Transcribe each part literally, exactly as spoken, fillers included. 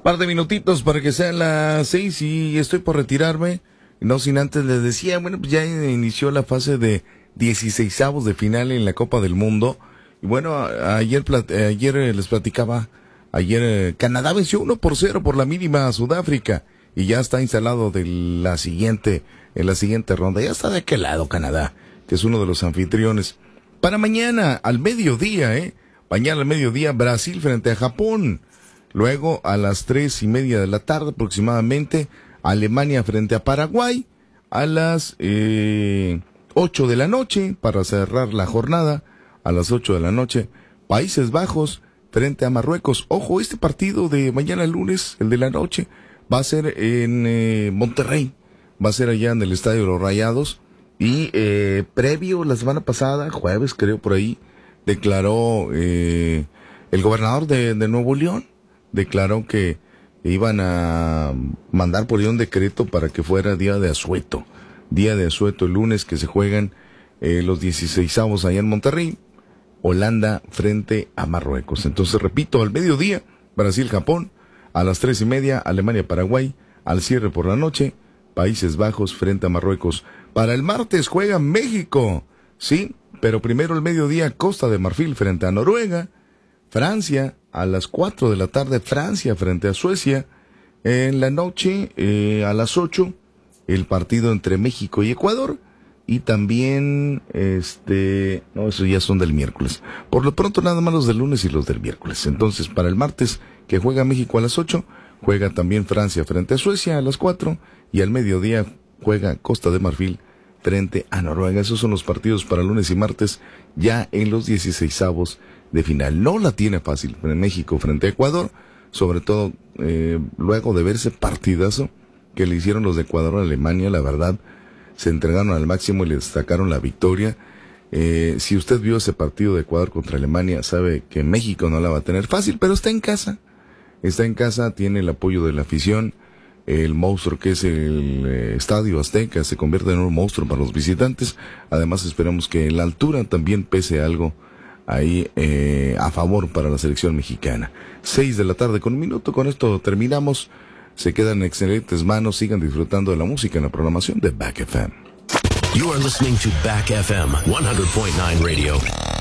Par de minutitos para que sean las seis y estoy por retirarme. No sin antes les decía, bueno, pues ya inició la fase de dieciseisavos de final en la Copa del Mundo. Y bueno, a- ayer, plat- eh, ayer eh, les platicaba, ayer eh, Canadá venció uno por cero por la mínima a Sudáfrica. Y ya está instalado de la siguiente, en la siguiente ronda. Ya está de aquel lado Canadá, que es uno de los anfitriones. Para mañana, al mediodía, ¿eh? Mañana al mediodía, Brasil frente a Japón. Luego, a las tres y media de la tarde aproximadamente, Alemania frente a Paraguay. A las eh, ocho de la noche, para cerrar la jornada, a las ocho de la noche, Países Bajos frente a Marruecos. Ojo, este partido de mañana lunes, el de la noche, va a ser en eh, Monterrey. Va a ser allá en el Estadio de los Rayados. Y eh, previo, la semana pasada, jueves creo por ahí, declaró eh, el gobernador de, de Nuevo León, declaró que iban a mandar por ahí un decreto para que fuera día de asueto. Día de asueto el lunes que se juegan eh, los dieciseisavos allá en Monterrey. Holanda frente a Marruecos. Entonces, repito, al mediodía, Brasil-Japón. A las tres y media, Alemania-Paraguay. Al cierre por la noche, Países Bajos frente a Marruecos. Para el martes juega México. Sí, pero primero el mediodía, Costa de Marfil frente a Noruega. Francia, a las cuatro de la tarde, Francia frente a Suecia. En la noche, eh, a las ocho, el partido entre México y Ecuador. Y también, este, no, esos ya son del miércoles. Por lo pronto, nada más los del lunes y los del miércoles. Entonces, para el martes, que juega México a las ocho, juega también Francia frente a Suecia a las cuatro. Y al mediodía, juega Costa de Marfil frente a Noruega. Esos son los partidos para lunes y martes, ya en los dieciseisavos de final. No la tiene fácil en México frente a Ecuador, sobre todo eh, luego de verse partidazo que le hicieron los de Ecuador a Alemania. La verdad, se entregaron al máximo y le destacaron la victoria. Eh, si usted vio ese partido de Ecuador contra Alemania, sabe que México no la va a tener fácil, pero está en casa. Está en casa, tiene el apoyo de la afición. El monstruo que es el eh, Estadio Azteca se convierte en un monstruo para los visitantes. Además, esperamos que la altura también pese algo ahí eh, a favor para la selección mexicana. Seis de la tarde con un minuto. Con esto terminamos. Se quedan en excelentes manos. Sigan disfrutando de la música en la programación de Back F M. You are listening to Back F M one hundred point nine Radio.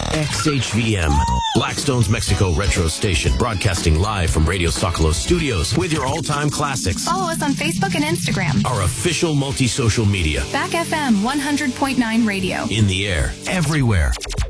X H V M, Blackstone's Mexico retro station, broadcasting live from Radio Socolos studios with your all-time classics. Follow us on Facebook and Instagram. Our official multi-social media. Back F M one hundred point nine Radio. In the air, everywhere.